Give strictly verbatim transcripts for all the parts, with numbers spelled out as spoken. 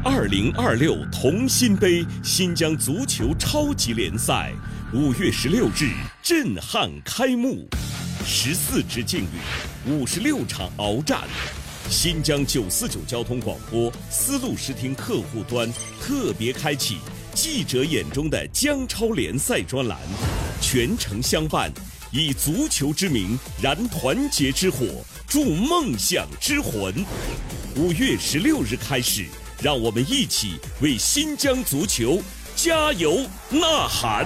二零二六同心杯新疆足球超级联赛五月十六日震撼开幕，十四支劲旅，五十六场鏖战。新疆九四九交通广播丝路视听客户端特别开启记者眼中的疆超联赛专栏，全程相伴，以足球之名燃团结之火，助梦想之魂。五月十六日开始，让我们一起为新疆足球加油呐喊！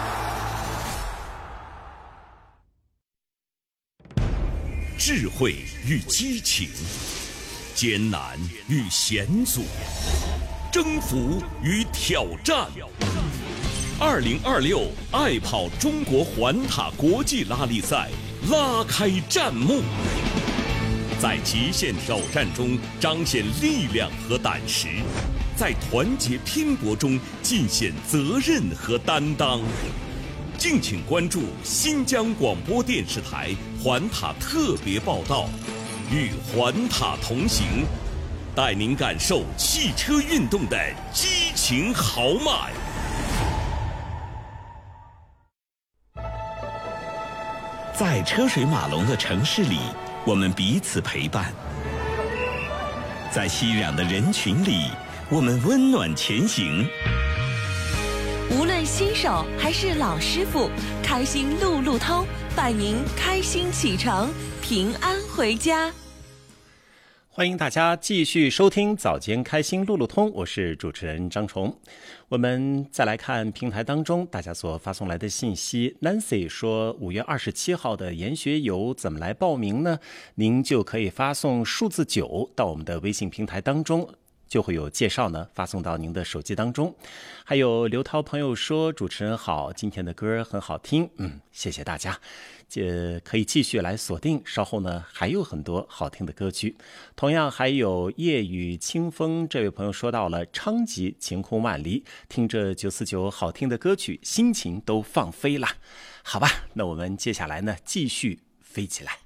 智慧与激情，艰难与险阻，征服与挑战。二零二六爱跑中国环塔国际拉力赛拉开战幕，在极限挑战中彰显力量和胆识，在团结拼搏中尽显责任和担当。敬请关注新疆广播电视台环塔特别报道，与环塔同行，带您感受汽车运动的激情豪迈。 在车水马龙的城市里，我们彼此陪伴；在熙攘的人群里，我们温暖前行。 无论新手还是老师傅，开心路路通，伴您开心启程，平安回家。 欢迎大家继续收听早间开心路路通，我是主持人张崇。我们再来看平台当中大家所发送来的信息。 Nancy 说五月二十七号的研学游怎么来报名呢？您就可以发送数字九到我们的微信平台当中，就会有介绍呢发送到您的手机当中。还有刘涛朋友说，主持人好，今天的歌很好听，嗯，谢谢大家。这可以继续来锁定，稍后呢还有很多好听的歌曲。同样还有夜雨清风这位朋友说到了昌吉晴空万里，听着九四九好听的歌曲，心情都放飞了。好吧，那我们接下来呢继续飞起来。